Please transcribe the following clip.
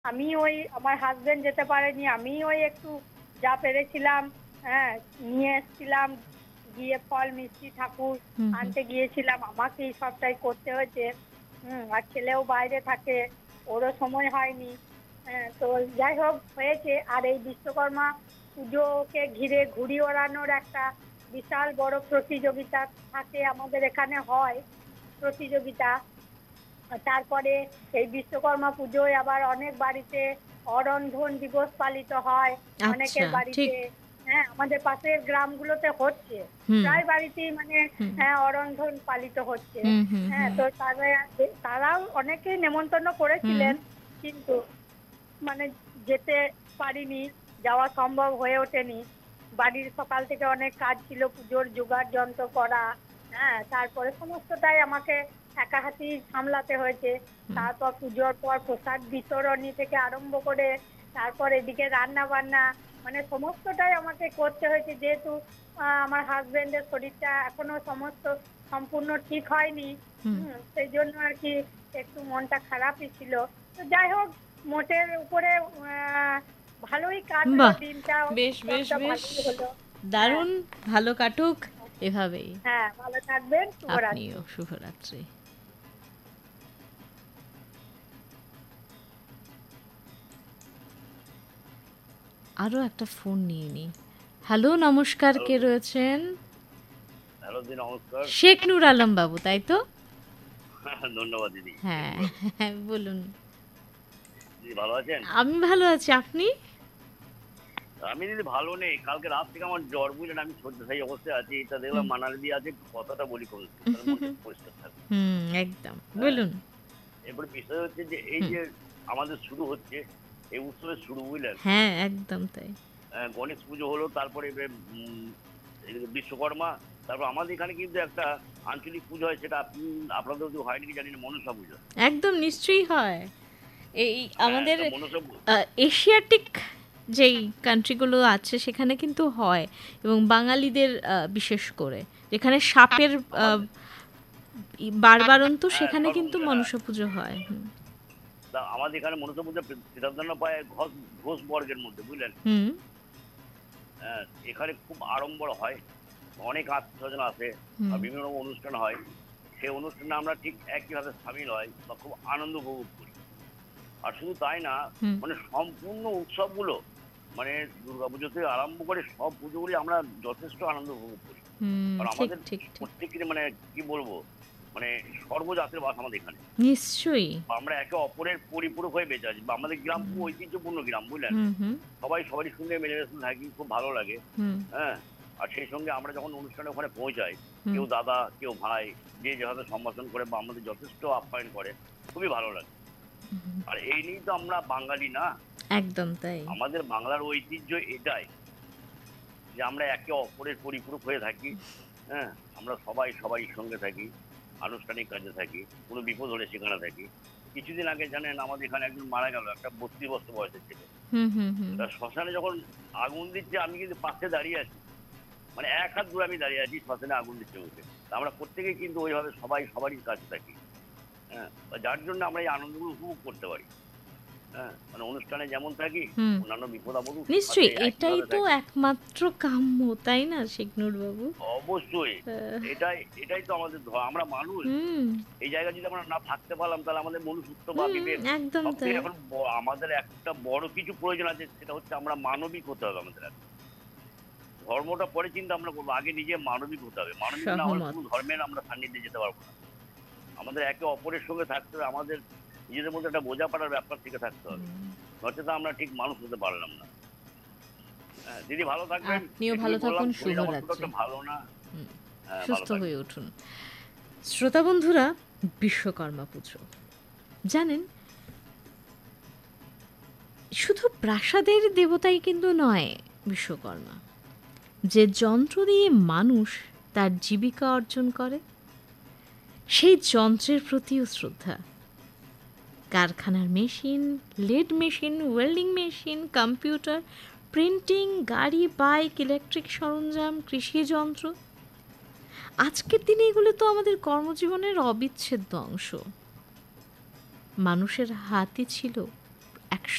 আমি ওই আমার হাজবেন্ড যেতে পারেনি, আমি ওই একটু যা পেরেছিলাম, হ্যাঁ, নিয়ে এসেছিলাম। গিয়ে ফল মিষ্টি ঠাকুর হুম হুম আনতে গিয়েছিলাম, আমাকেই সবটাই করতে হয়েছে। আর ছেলেও বাইরে থাকে, ওরও সময় হয়নি। হ্যাঁ, তো যাই হোক হয়েছে। আর এই বিশ্বকর্মা পুজোকে ঘিরে ঘুড়ি ওড়ানোর একটা বিশাল বড় প্রতিযোগিতা থাকে, আমাদের এখানে হয় প্রতিযোগিতা। তারপরে এই বিশ্বকর্মা পুজোয় আবার অনেক বাড়িতে অরন্ধন দিবস পালিত হয়, আচ্ছা অনেকের ঠিক। বাড়িতে। হ্যাঁ, আমাদের পাশের গ্রামগুলোতে হচ্ছে, হুম প্রায় বাড়িতেই মানে হুম হ্যাঁ অরন্ধন পালিত হচ্ছে। হুম হুম হ্যাঁ, হুম তো তারাও অনেকেই নেমন্তন্ন হুম করেছিলেন, কিন্তু মানে যেতে পারিনি, যাওয়া সম্ভব হয়ে ওঠেনি। বাড়ির সকাল থেকে অনেক কাজ ছিল, পুজোর জোগাড় যন্ত্র করা। হ্যাঁ, তারপরে সমস্তটাই আমাকে একা হাতেই সামলাতে হয়েছে। হুম তারপর পুজোর পর প্রসাদ বিতরণী থেকে আরম্ভ করে তারপর এদিকে রান্না বান্না, মানে সমস্তটাই আমাকে করতে হয়েছে, যেহেতু আমার হাজবেন্ডের শরীরটা এখনো সম্পূর্ণ ঠিক হয়নি। হুম। সেই জন্য আর কি একটু মনটা খারাপই ছিল। তো যাই হোক, মোটের উপরে ভালোই কাটলো বাহ, দিনটা, বেশ বেশ উৎসবটা বেশ, ভালোই হলো। হ্যাঁ, দারুণ। ভালো কাটুক এভাবেই। হ্যাঁ, ভালো থাকবেন, আপনিও শুভরাত্রি। শুভরাত্রি। আরও একটা ফোন নিয়ে নিই। হ্যালো, নমস্কার, হ্যালো কে রয়েছেন? হ্যালো দিদি, নমস্কার। শেখ নূর আলম বাবু, তাই তো? ধন্যবাদ দিদি, হ্যাঁ হ্যাঁ, বলুন। দিদি ভালো আছেন? আমি ভালো আছি, আপনি? আমি দিদি ভালো নেই, কালকে রাত থেকে আমার জ্বর, বুঝলেন, আমি শয্যাশায়ী অবস্থায় আছি। এটা দেখলাম হুম মানালি দিয়ে আছে, একটু কথাটা বলি কোন, তাহলে মনটা একটু পরিষ্কার থাকবে। হুম, একদম, হ্যাঁ, বলুন। এরপরে বিষয় হচ্ছে যে এই হুম, যে আমাদের শুরু হচ্ছে, এই উৎসবের শুরু, বুঝলেন। হ্যাঁ, একদম তাই। গণেশ পুজো হলো, তারপরে এদিকে বিশ্বকর্মা, তারপর আমাদের এখানে কিন্তু একটা আঞ্চলিক পুজো হয়, সেটা আপনাদের ওদিকে হয় নাকি জানি না, মনসা পুজো। একদম নিশ্চয়ই হয়। এই হ্যাঁ, আমাদের তা মনসা এশিয়াটিক যেই কান্ট্রিগুলো আছে সেখানে কিন্তু হয়, এবং বাঙালিদের বিশেষ করে যেখানে সাপের আমাদের, বারবারন্ত, হ্যাঁ, সেখানে কিন্তু সর্বমঙ্গলা, হ্যাঁ। মনসা পুজো হয়। হুম তা আমাদের এখানে মনসা পূজা সিদ্ধান্ত পায় ঘোষ ঘোষ বর্গের মধ্যে, বুঝলেন। হুম হ্যাঁ, এখানে খুব আড়ম্বর হয়, অনেক আত্মীয়স্বজন আসে, হুম আর বিভিন্ন রকম অনুষ্ঠান হয়। সেই অনুষ্ঠানে আমরা ঠিক একইভাবে সামিল হয় বা খুব আনন্দ উপভোগ করি। আর শুধু তাই না, হুম মানে সম্পূর্ণ উৎসবগুলো, মানে দুর্গাপুজো থেকে আরম্ভ করে সব পুজোগুলি আমরা যথেষ্ট আনন্দ উপভোগ করি। হুম, কারণ ঠিক আমাদের ঠিক ঠিক, প্রত্যেকেরই, মানে কি বলবো, মানে সর্বজাতের বাস আমাদের এখানে। নিশ্চয়ই। আমরা একে অপরের পরিপূরক হয়ে বেঁচে আছি, বা আমাদের গ্রাম খুব ঐতিহ্যপূর্ণ গ্রাম, বুঝলেন। হুম হুম সবাই সবারই সঙ্গে মিলেমিশে থাকি, খুব ভালো লাগে। হুম হ্যাঁ, আর সেই সঙ্গে আমরা যখন অনুষ্ঠানে ওখানে পৌঁছাই, হুম কেউ দাদা, কেউ ভাই, যে যেভাবে সম্ভাষণ করে বা আমাদের যথেষ্ট আপ্যায়ন করে, খুবই ভালো লাগে। হুম, আর এই নিয়েই তো আমরা বাঙালি না, একদম তাই। আমাদের বাংলার ঐতিহ্য এটাই, যে আমরা একে অপরের পরিপূরক হয়ে থাকি। হ্যাঁ, আমরা সবাই সবাই সঙ্গে থাকি, আনুষ্ঠানিক কাজে থাকি, কোনো বিপদ হলে সেখানে থাকি। কিছুদিন আগে জানেন আমাদের এখানে একজন মারা গেল, একটা 32 বছর বয়সের ছিল। হুম হুম হুম তা শ্মশানে যখন আগুন দিচ্ছে, আমি কিন্তু পাশে দাঁড়িয়ে আছি, মানে এক হাত দূরে আমি দাঁড়িয়ে আছি, শ্মশানে আগুন দিচ্ছে বসে। তা আমরা প্রত্যেকেই কিন্তু ওইভাবে সবাই সবারই কাছে থাকি। হ্যাঁ, যার জন্য আমরা এই আনন্দগুলো উপভোগ করতে পারি। হ্যাঁ, মানে অনুষ্ঠানে যেমন থাকি, হুম, অন্যান্য বিপদ আপদ সাথে নিশ্চয়ই এটাই একইভাবে তো থাকি। একমাত্র কাম্য, তাই না শেখনুর বাবু? অবশ্যই, এটাই এটাই তো আমাদের আমরা মানুষ। হুম এই জায়গায় যদি আমরা না থাকতে পারলাম, তাহলে আমাদের মনুষ্যত্ব বা হুম, বিবেক, একদম সব থেকে তাই। এখন আমাদের একটা বড় কিছু প্রয়োজন আছে, সেটা হচ্ছে আমরা মানবিক হতে হবে আমাদের এখন। ধর্মটা পরে চিন্তা আমরা করবো, আগে নিজে মানবিক হতে হবে। মানবিক না হলে সহমত। কোনো ধর্মের আমরা সান্নিধ্যে যেতে পারবো না। আমাদের একে অপরের সঙ্গে থাকতে হবে, আমাদের নিজেদের মধ্যে একটা বোঝাপড়ার ব্যাপার থেকে থাকতে হবে, হুম, নচেত আমরা ঠিক মানুষ হতে পারলাম না। হ্যাঁ, দিদি ভালো থাকবেন, আপনিও ভালো এটুকুই বললাম। থাকুন, শরীর আমার খুব শুভরাত্রি। একটা ভালো না। হুম, হ্যাঁ, ভালো সুস্থ থাকবেন। হয়ে উঠুন। শ্রোতা বন্ধুরা, বিশ্বকর্মা পুজো, জানেন, শুধু প্রাসাদের দেবতাই কিন্তু নয় বিশ্বকর্মা। যে যন্ত্র দিয়ে মানুষ তার জীবিকা অর্জন করে, সেই যন্ত্রের প্রতিও শ্রদ্ধা। কারখানার machine, lead machine, welding machine, computer, printing, গাড়ি, বাইক, ইলেকট্রিক সরঞ্জাম, কৃষি যন্ত্র, আজকের দিনে এগুলো তো আমাদের কর্মজীবনের অবিচ্ছেদ্য অংশ। মানুষের হাতই ছিল একশো